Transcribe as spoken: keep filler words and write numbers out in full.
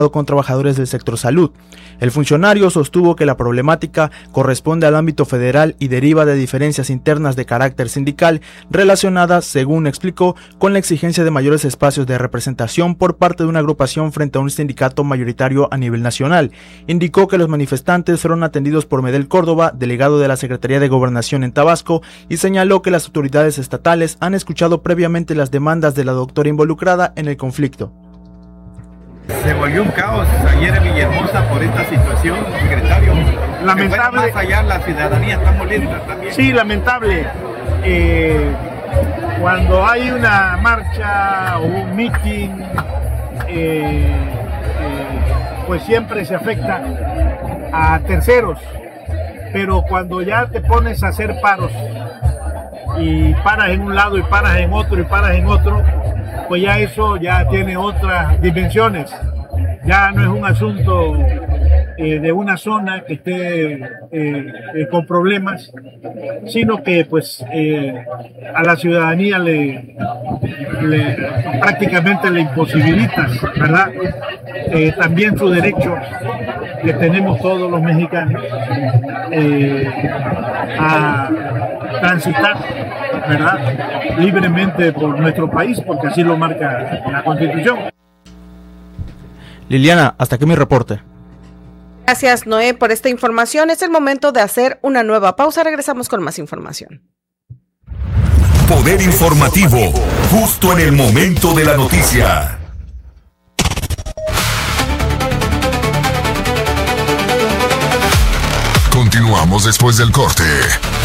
con trabajadores del sector salud. El funcionario sostuvo que la problemática corresponde al ámbito federal y deriva de diferencias internas de carácter sindical relacionadas, según explicó, con la exigencia de mayores espacios de representación por parte de una agrupación frente a un sindicato mayoritario a nivel nacional. Indicó que los manifestantes fueron atendidos por Medel Córdoba, delegado de la Secretaría de Gobernación en Tabasco, y señaló que las autoridades estatales han escuchado previamente las demandas de la doctora involucrada en el conflicto. Se volvió un caos ayer en Villahermosa por esta situación, secretario. Lamentable. Más allá, la ciudadanía está molesta también. Sí, lamentable. Eh, cuando hay una marcha o un meeting, eh, eh, pues siempre se afecta a terceros. Pero cuando ya te pones a hacer paros y paras en un lado y paras en otro y paras en otro, pues ya eso ya tiene otras dimensiones. Ya no es un asunto eh, de una zona que esté eh, eh, con problemas, sino que pues eh, a la ciudadanía le, le prácticamente le imposibilitas, ¿verdad? Eh, también su derecho que tenemos todos los mexicanos eh, a transitar, ¿verdad?, libremente por nuestro país, porque así lo marca la Constitución. Liliana, hasta aquí mi reporte. Gracias, Noé, por esta información. Es el momento de hacer una nueva pausa. Regresamos con más información. Poder informativo, justo en el momento de la noticia. Continuamos después del corte.